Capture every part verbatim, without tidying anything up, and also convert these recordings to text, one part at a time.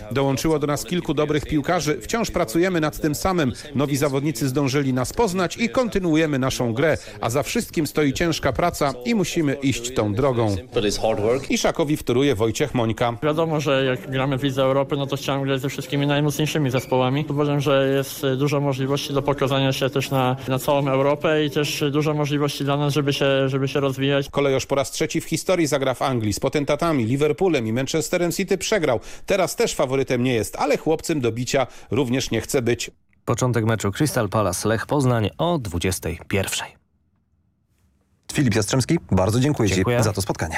Dołączyło do nas kilku dobrych piłkarzy. Wciąż pracujemy nad tym samym. Nowi zawodnicy zdążyli nas poznać i kontynuujemy naszą grę. A za wszystkim stoi ciężka praca i musimy iść tą drogą. Iszakowi wtóruje Wojciech Mońka. Wiadomo, że jak gramy w Lidze Europy, no to chciałem grać ze wszystkimi najmocniejszymi zespołami. Uważam, że jest dużo możliwości do pokazania się też na, na całą Europę i też dużo możliwości dla nas, żeby się, żeby się rozwijać. Kolejorz po raz trzeci w historii zagra w Anglii z potentatami, Liverpoolem i Manchesterem City przegrał. Teraz też faworytem nie jest, ale chłopcem do bicia również nie chce być. Początek meczu Crystal Palace Lech Poznań o dwudziestej pierwszej. Filip Jastrzębski, bardzo dziękuję, dziękuję Ci za to spotkanie.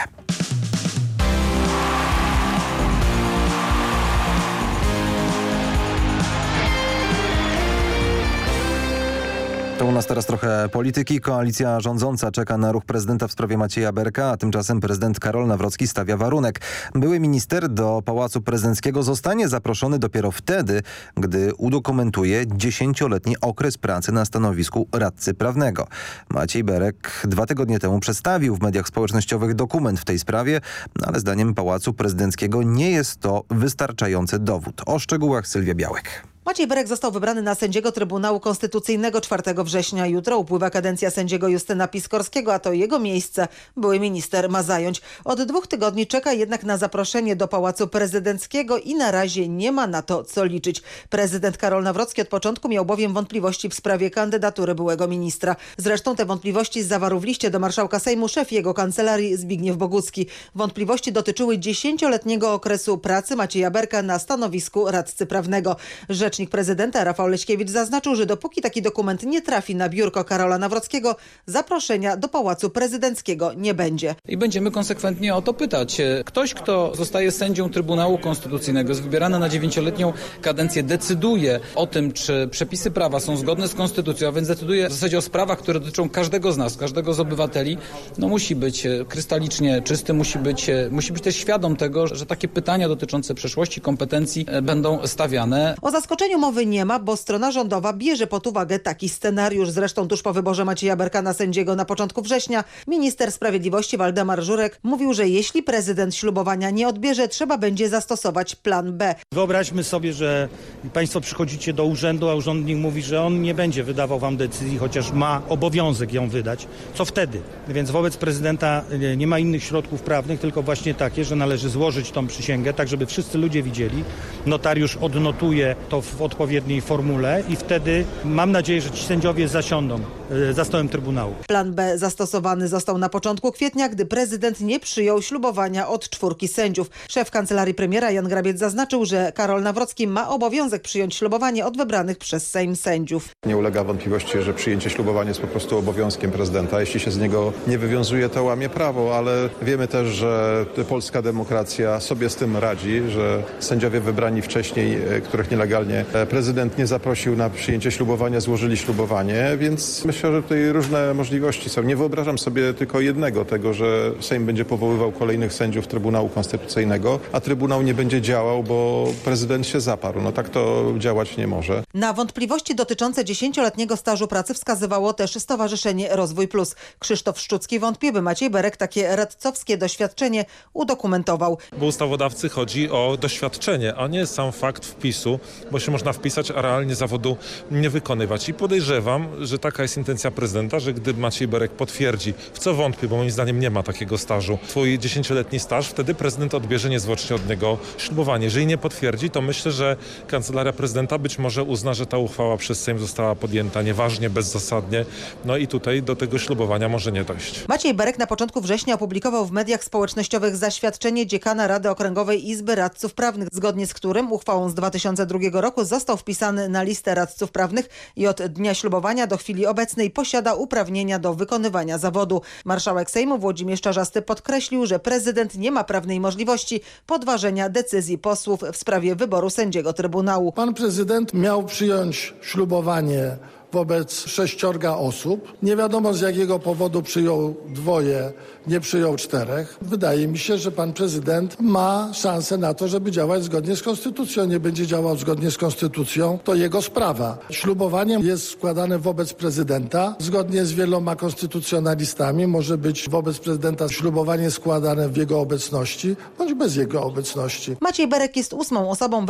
To u nas teraz trochę polityki. Koalicja rządząca czeka na ruch prezydenta w sprawie Macieja Berka, a tymczasem prezydent Karol Nawrocki stawia warunek. Były minister do Pałacu Prezydenckiego zostanie zaproszony dopiero wtedy, gdy udokumentuje dziesięcioletni okres pracy na stanowisku radcy prawnego. Maciej Berek dwa tygodnie temu przedstawił w mediach społecznościowych dokument w tej sprawie, ale zdaniem Pałacu Prezydenckiego nie jest to wystarczający dowód. O szczegółach Sylwia Białek. Maciej Berek został wybrany na sędziego Trybunału Konstytucyjnego czwartego września. Jutro upływa kadencja sędziego Justyna Piskorskiego, a to jego miejsce były minister ma zająć. Od dwóch tygodni czeka jednak na zaproszenie do Pałacu Prezydenckiego i na razie nie ma na to co liczyć. Prezydent Karol Nawrocki od początku miał bowiem wątpliwości w sprawie kandydatury byłego ministra. Zresztą te wątpliwości zawarł w liście do marszałka Sejmu szef jego kancelarii Zbigniew Bogucki. Wątpliwości dotyczyły dziesięcioletniego okresu pracy Macieja Berka na stanowisku radcy prawnego. Rzecznik prezydenta Rafał Leśkiewicz zaznaczył, że dopóki taki dokument nie trafi na biurko Karola Nawrockiego, zaproszenia do Pałacu Prezydenckiego nie będzie. I będziemy konsekwentnie o to pytać. Ktoś, kto zostaje sędzią Trybunału Konstytucyjnego, jest wybierany na dziewięcioletnią kadencję, decyduje o tym, czy przepisy prawa są zgodne z konstytucją, a więc decyduje w zasadzie o sprawach, które dotyczą każdego z nas, każdego z obywateli, no musi być krystalicznie czysty, musi być, musi być też świadom tego, że takie pytania dotyczące przeszłości, kompetencji będą stawiane. O zaskoczeniu mowy nie ma, bo strona rządowa bierze pod uwagę taki scenariusz. Zresztą tuż po wyborze Macieja Berka na sędziego na początku września minister sprawiedliwości Waldemar Żurek mówił, że jeśli prezydent ślubowania nie odbierze, trzeba będzie zastosować plan B. Wyobraźmy sobie, że państwo przychodzicie do urzędu, a urzędnik mówi, że on nie będzie wydawał wam decyzji, chociaż ma obowiązek ją wydać. Co wtedy? Więc wobec prezydenta nie ma innych środków prawnych, tylko właśnie takie, że należy złożyć tą przysięgę, tak żeby wszyscy ludzie widzieli. Notariusz odnotuje to w odpowiedniej formule i wtedy mam nadzieję, że ci sędziowie zasiądą za stołem Trybunału. Plan B zastosowany został na początku kwietnia, gdy prezydent nie przyjął ślubowania od czwórki sędziów. Szef kancelarii premiera Jan Grabiec zaznaczył, że Karol Nawrocki ma obowiązek przyjąć ślubowanie od wybranych przez Sejm sędziów. Nie ulega wątpliwości, że przyjęcie ślubowania jest po prostu obowiązkiem prezydenta. Jeśli się z niego nie wywiązuje, to łamie prawo, ale wiemy też, że polska demokracja sobie z tym radzi, że sędziowie wybrani wcześniej, których nielegalnie prezydent nie zaprosił na przyjęcie ślubowania, złożyli ślubowanie, więc myślę, że tutaj różne możliwości są. Nie wyobrażam sobie tylko jednego, tego, że Sejm będzie powoływał kolejnych sędziów Trybunału Konstytucyjnego, a Trybunał nie będzie działał, bo prezydent się zaparł. No tak to działać nie może. Na wątpliwości dotyczące dziesięcioletniego stażu pracy wskazywało też Stowarzyszenie Rozwój Plus. Krzysztof Szczucki wątpi, by Maciej Berek takie radcowskie doświadczenie udokumentował. Bo ustawodawcy chodzi o doświadczenie, a nie sam fakt wpisu, bo się można wpisać, a realnie zawodu nie wykonywać. I podejrzewam, że taka jest intencja prezydenta, że gdy Maciej Berek potwierdzi, w co wątpię, bo moim zdaniem nie ma takiego stażu, twój dziesięcioletni staż, wtedy prezydent odbierze niezwłocznie od niego ślubowanie. Jeżeli nie potwierdzi, to myślę, że kancelaria prezydenta być może uzna, że ta uchwała przez Sejm została podjęta nieważnie, bezzasadnie. No i tutaj do tego ślubowania może nie dojść. Maciej Berek na początku września opublikował w mediach społecznościowych zaświadczenie dziekana Rady Okręgowej Izby Radców Prawnych, zgodnie z którym uchwałą z dwa tysiące drugiego roku został wpisany na listę radców prawnych i od dnia ślubowania do chwili obecnej posiada uprawnienia do wykonywania zawodu. Marszałek Sejmu Włodzimierz Czarzasty podkreślił, że prezydent nie ma prawnej możliwości podważenia decyzji posłów w sprawie wyboru sędziego Trybunału. Pan prezydent miał przyjąć ślubowanie wobec sześciorga osób. Nie wiadomo z jakiego powodu przyjął dwoje, nie przyjął czterech. Wydaje mi się, że pan prezydent ma szansę na to, żeby działać zgodnie z konstytucją. Nie będzie działał zgodnie z konstytucją, to jego sprawa. Ślubowanie jest składane wobec prezydenta. Zgodnie z wieloma konstytucjonalistami może być wobec prezydenta ślubowanie składane w jego obecności, bądź bez jego obecności. Maciej Berek jest ósmą osobą